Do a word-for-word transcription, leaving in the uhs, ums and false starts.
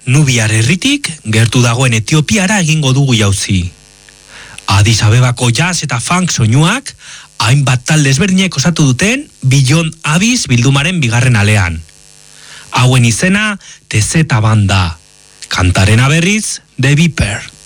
Nubiar herritik gertu dagoen Etiopiara egingo dugu jauzi. Addis Abebako jazz eta funk soinuak hainbat talde ezberdinek osatu duten Beyond Abyss bildumaren bigarren alean. Hauen izena T Z Banda. Kantarena berriz The Viper.